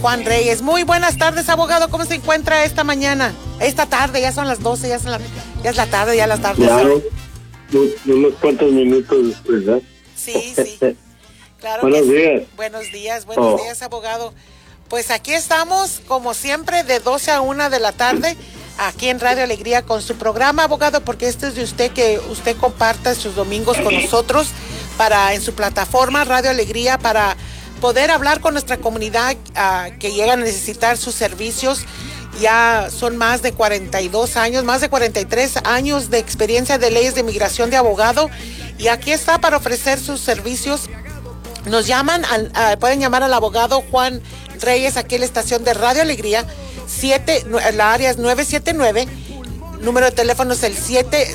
Juan Reyes. Muy buenas tardes, abogado. ¿Cómo se encuentra esta mañana? Esta tarde, ya son las 12, ya es la tarde, ya las tardes. Claro, unos cuantos minutos después, ¿verdad? Sí. Claro. Buenos días. Buenos días, abogado. Pues aquí estamos, como siempre, de 12 a 1 de la tarde, aquí en Radio Alegría con su programa, abogado, porque este es de usted, que usted comparta sus domingos con nosotros en su plataforma Radio Alegría, para poder hablar con nuestra comunidad que llega a necesitar sus servicios. Ya son más de 42 años, más de 43 años de experiencia de leyes de migración de abogado, y aquí está para ofrecer sus servicios. Nos llaman, pueden llamar al abogado Juan Reyes aquí en la estación de Radio Alegría, la área es 979, número de teléfono es el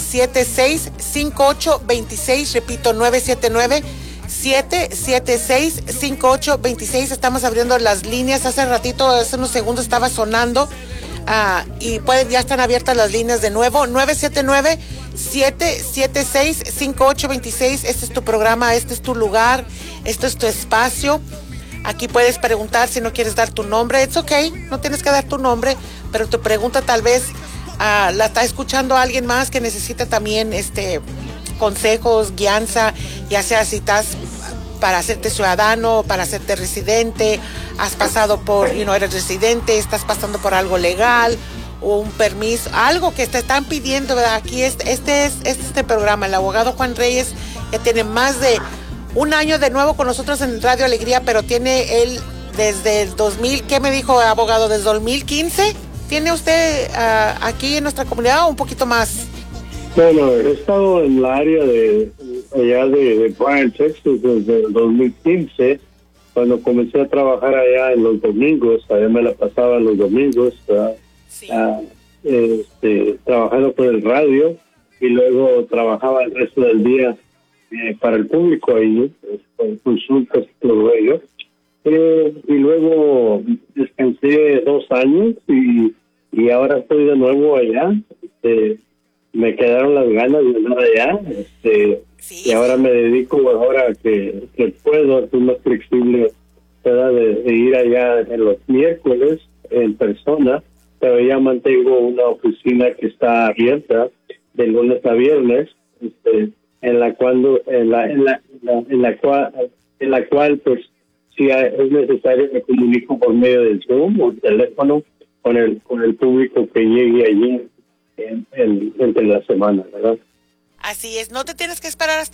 776-5826, repito, 979-776-5826. Estamos abriendo las líneas. Hace unos segundos estaba sonando, y ya están abiertas las líneas de nuevo. 979-776-5826. Este es tu programa, este es tu lugar, este es tu espacio. Aquí puedes preguntar si no quieres dar tu nombre. It's okay, no tienes que dar tu nombre, pero tu pregunta tal vez la está escuchando alguien más que necesita también consejos, guianza, ya sea si estás para hacerte ciudadano, para hacerte residente, has pasado eres residente, estás pasando por algo legal o un permiso, algo que te están pidiendo, ¿verdad? Aquí este es este programa. El abogado Juan Reyes ya tiene más de un año de nuevo con nosotros en Radio Alegría, pero tiene él desde el 2000, ¿qué me dijo, abogado? ¿Desde 2015? ¿Tiene usted aquí en nuestra comunidad o un poquito más? Bueno, he estado en la área de Bryan, Texas, desde el 2015, cuando comencé a trabajar allá en los domingos. Allá me la pasaba en los domingos, sí. Trabajando por el radio, y luego trabajaba el resto del día para el público ahí, con consultas y todo ello. Y luego descansé 2 años y ahora estoy de nuevo allá. Me quedaron las ganas de andar allá, sí. Y ahora me dedico, ahora que puedo, soy más flexible, ¿verdad? De ir allá en los miércoles en persona, pero ya mantengo una oficina que está abierta de lunes a viernes, en la cual pues si es necesario me comunico por medio del Zoom o teléfono con el público que llegue allí entre la semana, ¿verdad? Así es, no te tienes que esperar hasta